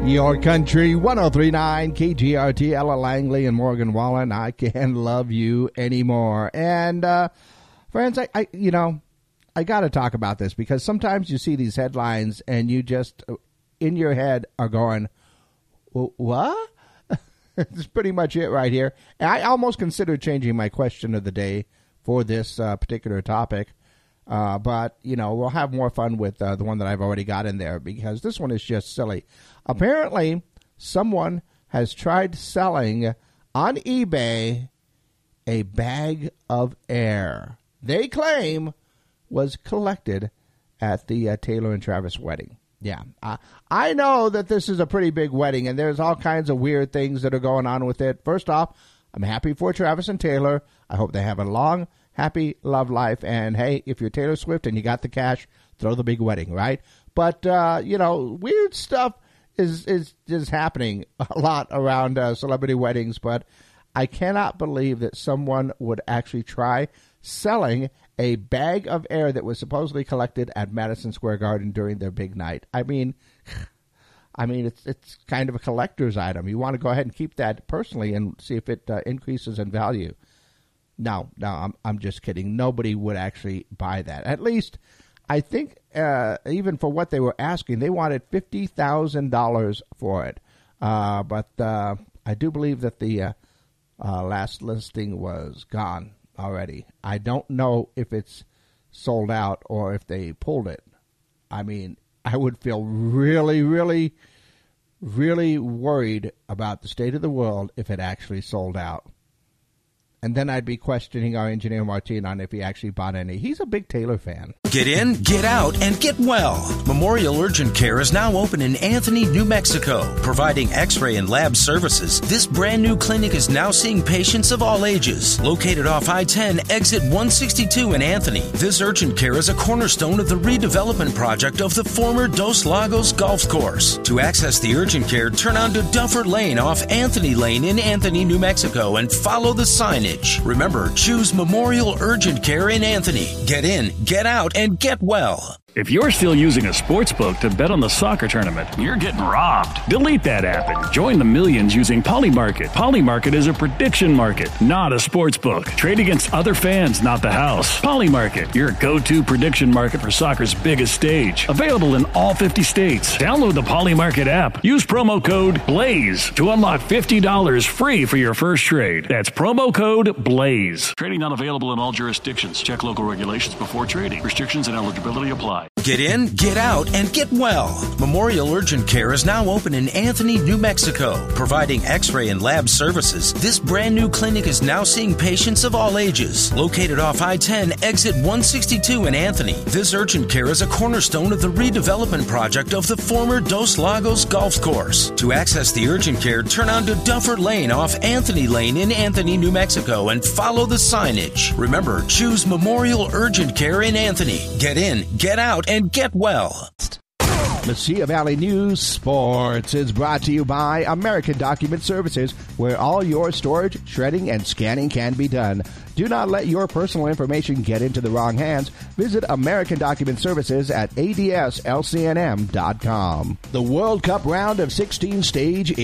Your Country 103.9 KGRT, Ella Langley and Morgan Wallen. I can't love you anymore. And friends, I got to talk about this because sometimes you see these headlines and you just in your head are going, what? That's pretty much it right here. And I almost considered changing my question of the day for this particular topic. But, we'll have more fun with the one that I've already got in there because this one is just silly. Apparently, someone has tried selling on eBay a bag of air they claim was collected at the Taylor and Travis wedding. Yeah, I know that this is a pretty big wedding, and there's all kinds of weird things that are going on with it. First off, I'm happy for Travis and Taylor. I hope they have a long, happy love life. And, hey, if you're Taylor Swift and you got the cash, throw the big wedding, right? But, weird stuff is just happening a lot around celebrity weddings. But I cannot believe that someone would actually try selling a bag of air that was supposedly collected at Madison Square Garden during their big night. I mean, it's kind of a collector's item. You want to go ahead and keep that personally and see if it increases in value. No, I'm just kidding. Nobody would actually buy that. At least, I think, even for what they were asking, they wanted $50,000 for it. But I do believe that the last listing was gone already. I don't know if it's sold out or if they pulled it. I mean, I would feel really, really, really worried about the state of the world if it actually sold out. And then I'd be questioning our engineer, Martin, on if he actually bought any. He's a big Taylor fan. Get in, get out, and get well. Memorial Urgent Care is now open in Anthony, New Mexico, providing x-ray and lab services. This brand new clinic is now seeing patients of all ages. Located off I-10, exit 162 in Anthony, this urgent care is a cornerstone of the redevelopment project of the former Dos Lagos Golf Course. To access the urgent care, turn onto Duffer Lane off Anthony Lane in Anthony, New Mexico, and follow the signage. Remember, choose Memorial Urgent Care in Anthony. Get in, get out, and get well. If you're still using a sports book to bet on the soccer tournament, you're getting robbed. Delete that app and join the millions using Polymarket. Polymarket is a prediction market, not a sports book. Trade against other fans, not the house. Polymarket, your go-to prediction market for soccer's biggest stage. Available in all 50 states. Download the Polymarket app. Use promo code BLAZE to unlock $50 free for your first trade. That's promo code BLAZE. Trading not available in all jurisdictions. Check local regulations before trading. Restrictions and eligibility apply. Get in, get out, and get well. Memorial Urgent Care is now open in Anthony, New Mexico, providing x-ray and lab services. This brand new clinic is now seeing patients of all ages. Located off I-10, exit 162 in Anthony, this urgent care is a cornerstone of the redevelopment project of the former Dos Lagos Golf Course. To access the urgent care, turn onto Duffer Lane off Anthony Lane in Anthony, New Mexico, and follow the signage. Remember, choose Memorial Urgent Care in Anthony. Get in, get out, and get well. Mesilla Valley News Sports is brought to you by American Document Services, where all your storage, shredding, and scanning can be done. Do not let your personal information get into the wrong hands. Visit American Document Services at adslcnm.com. The World Cup round of 16 stage